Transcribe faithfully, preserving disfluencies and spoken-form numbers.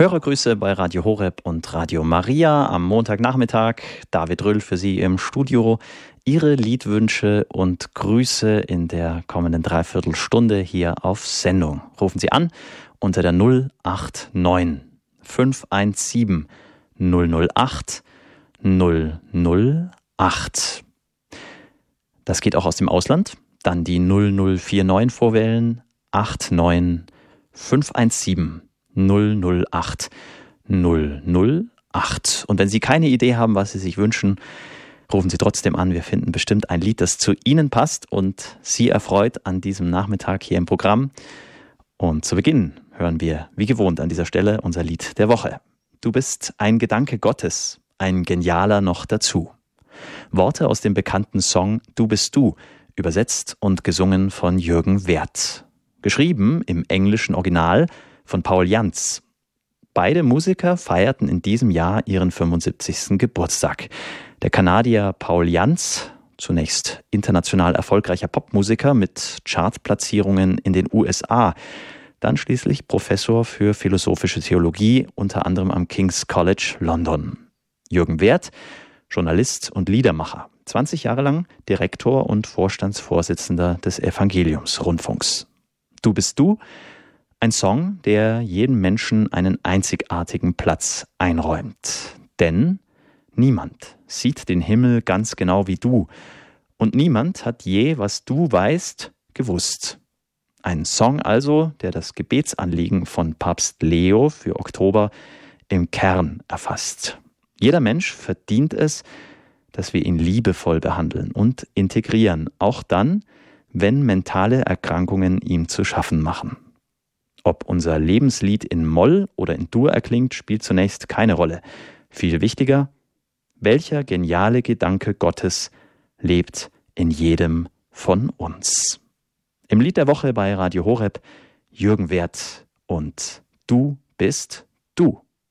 Hörergrüße bei Radio Horeb und Radio Maria am Montagnachmittag. David Rüll für Sie im Studio. Ihre Liedwünsche und Grüße in der kommenden Dreiviertelstunde hier auf Sendung. Rufen Sie an unter der null acht neun fünf eins sieben null null acht null null acht. Das geht auch aus dem Ausland. Dann die null null vier neun vorwählen, acht neun fünf eins sieben null null acht null null acht. Und wenn Sie keine Idee haben, was Sie sich wünschen, rufen Sie trotzdem an. Wir finden bestimmt ein Lied, das zu Ihnen passt und Sie erfreut an diesem Nachmittag hier im Programm. Und zu Beginn hören wir, wie gewohnt an dieser Stelle, unser Lied der Woche. Du bist ein Gedanke Gottes, ein genialer noch dazu. Worte aus dem bekannten Song Du bist du, übersetzt und gesungen von Jürgen Werth. Geschrieben im englischen Original von Paul Janz. Beide Musiker feierten in diesem Jahr ihren fünfundsiebzigsten Geburtstag. Der Kanadier Paul Janz, zunächst international erfolgreicher Popmusiker mit Chartplatzierungen in den U S A, dann schließlich Professor für philosophische Theologie, unter anderem am King's College London. Jürgen Werth, Journalist und Liedermacher, zwanzig Jahre lang Direktor und Vorstandsvorsitzender des Evangeliumsrundfunks. Du bist du, ein Song, der jedem Menschen einen einzigartigen Platz einräumt. Denn niemand sieht den Himmel ganz genau wie du und niemand hat je, was du weißt, gewusst. Ein Song also, der das Gebetsanliegen von Papst Leo für Oktober im Kern erfasst. Jeder Mensch verdient es, dass wir ihn liebevoll behandeln und integrieren, auch dann, wenn mentale Erkrankungen ihm zu schaffen machen. Ob unser Lebenslied in Moll oder in Dur erklingt, spielt zunächst keine Rolle. Viel wichtiger, welcher geniale Gedanke Gottes lebt in jedem von uns. Im Lied der Woche bei Radio Horeb, Jürgen Werth und Du bist du.